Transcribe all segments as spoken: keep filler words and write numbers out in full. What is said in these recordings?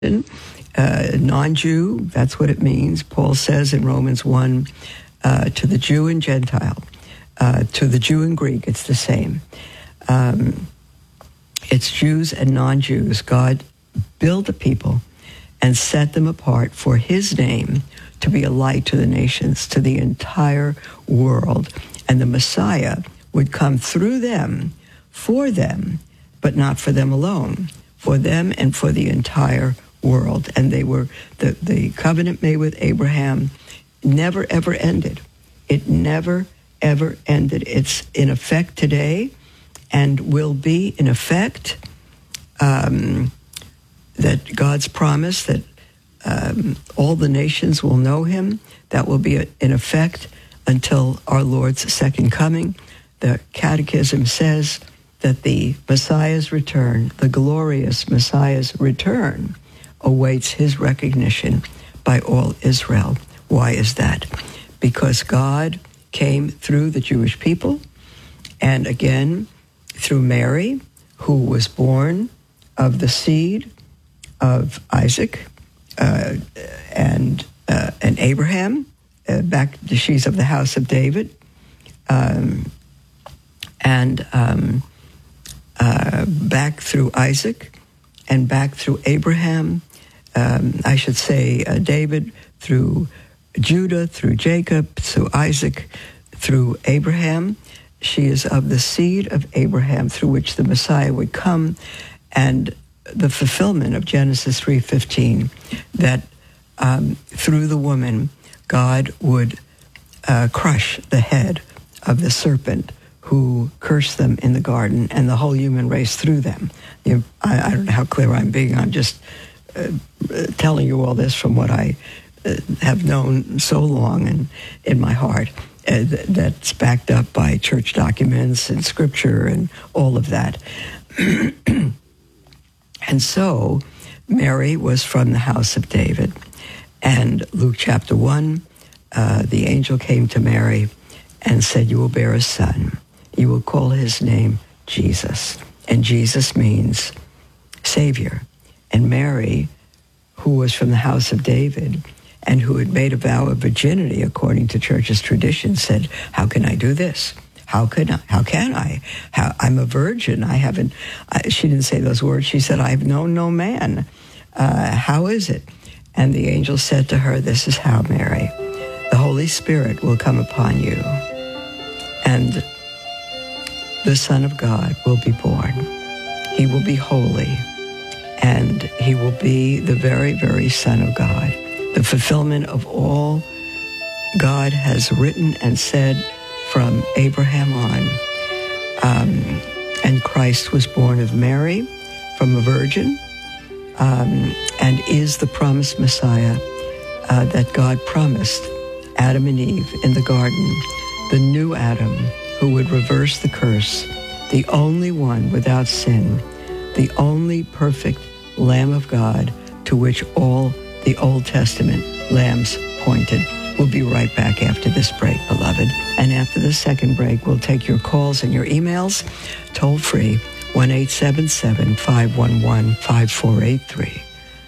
Uh, non-Jew, that's what it means. Paul says in Romans one, uh, to the Jew and Gentile, uh, to the Jew and Greek, it's the same. Um, it's Jews and non-Jews. God built a people and set them apart for his name to be a light to the nations, to the entire world. And the Messiah would come through them, for them, but not for them alone, for them and for the entire world. And they were, the, the covenant made with Abraham never, ever ended. It never, ever ended. It's in effect today and will be in effect. Um, that God's promise that um, all the nations will know him, that will be in effect until our Lord's second coming. The Catechism says that the Messiah's return, the glorious Messiah's return, awaits his recognition by all Israel. Why is that? Because God came through the Jewish people, and again, through Mary, who was born of the seed of Isaac uh, and uh, and Abraham. Uh, back, she's of the house of David, um, and um, uh, back through Isaac, and back through Abraham. Um, I should say uh, David through Judah, through Jacob, through Isaac, through Abraham. She is of the seed of Abraham, through which the Messiah would come, and the fulfillment of Genesis three fifteen, that um, through the woman, God would uh, crush the head of the serpent who cursed them in the garden, and the whole human race through them. You know, I, I don't know how clear I'm being. I'm just uh, telling you all this from what I uh, have known so long and in my heart. Uh, th- that's backed up by church documents and scripture and all of that. And so Mary was from the house of David. And Luke chapter one, uh, the angel came to Mary and said, you will bear a son. You will call his name Jesus. And Jesus means Savior. And Mary, who was from the house of David and who had made a vow of virginity according to church's tradition, said, how can I do this? How can I? How can I? How, I'm a virgin. I haven't, I, she didn't say those words. She said, I've known no man. Uh, how is it? And the angel said to her, this is how, Mary. The Holy Spirit will come upon you, and the Son of God will be born. He will be holy, and he will be the very, very Son of God, the fulfillment of all God has written and said from Abraham on. Um, and Christ was born of Mary from a virgin, um, and is the promised Messiah uh, that God promised Adam and Eve in the garden, the new Adam who would reverse the curse, the only one without sin, the only perfect Lamb of God to which all the Old Testament lambs pointed. We'll be right back after this break, beloved. And after the second break, we'll take your calls and your emails, toll free, one eight seven seven, five one one, five four eight three.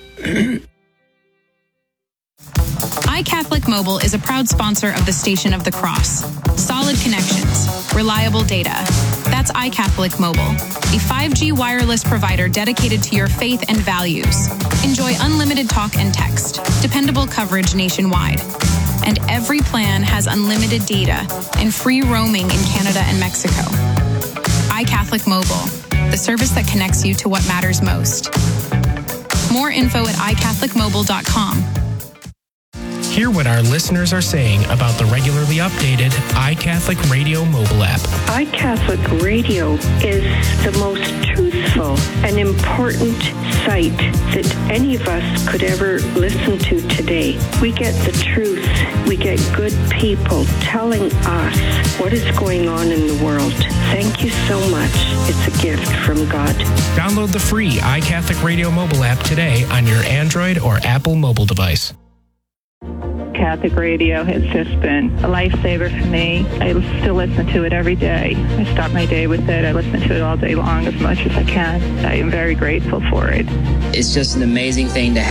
iCatholic Mobile is a proud sponsor of the Station of the Cross. Solid connections, reliable data. That's iCatholic Mobile, a five G wireless provider dedicated to your faith and values. Enjoy unlimited talk and text, dependable coverage nationwide. And every plan has unlimited data and free roaming in Canada and Mexico. iCatholic Mobile, the service that connects you to what matters most. More info at i catholic mobile dot com. Hear what our listeners are saying about the regularly updated iCatholic Radio mobile app. iCatholic Radio is the most truthful and important site that any of us could ever listen to today. We get the truth. We get good people telling us what is going on in the world. Thank you so much. It's a gift from God. Download the free iCatholic Radio mobile app today on your Android or Apple mobile device. Catholic Radio has just been a lifesaver for me. I still listen to it every day. I start my day with it. I listen to it all day long as much as I can. I am very grateful for it. It's just an amazing thing to have.